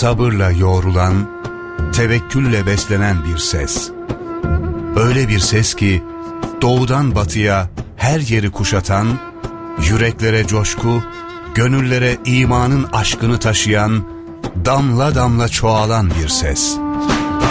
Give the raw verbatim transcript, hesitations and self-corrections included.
sabırla yoğrulan, tevekkülle beslenen bir ses. Öyle bir ses ki doğudan batıya her yeri kuşatan, yüreklere coşku, gönüllere imanın aşkını taşıyan, damla damla çoğalan bir ses.